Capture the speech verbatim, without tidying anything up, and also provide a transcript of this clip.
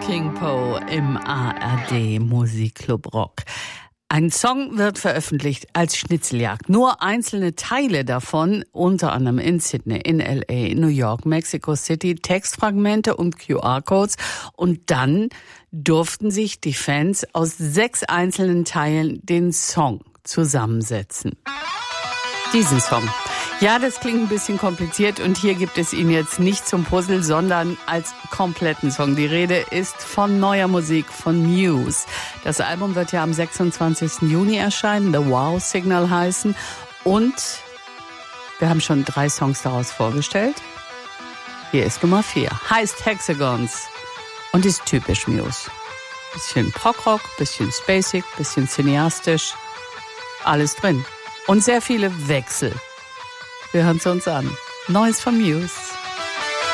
Ping Po im A R D Musikclub Rock. Ein Song wird veröffentlicht als Schnitzeljagd. Nur einzelne Teile davon, unter anderem in Sydney, in L A, New York, Mexico City, Textfragmente und Q R-Codes. Und dann durften sich die Fans aus sechs einzelnen Teilen den Song zusammensetzen. Diesen Song. Ja, das klingt ein bisschen kompliziert und hier gibt es ihn jetzt nicht zum Puzzle, sondern als kompletten Song. Die Rede ist von neuer Musik von Muse. Das Album wird ja am sechsundzwanzigsten Juni erscheinen, The Wow Signal heißen. Und wir haben schon drei Songs daraus vorgestellt. Hier ist Nummer vier, heißt Hexagons und ist typisch Muse. Bisschen Prog-Rock, bisschen spacig, bisschen cineastisch, alles drin. Und sehr viele Wechsel. Wir hören es uns an. Neues von Muse.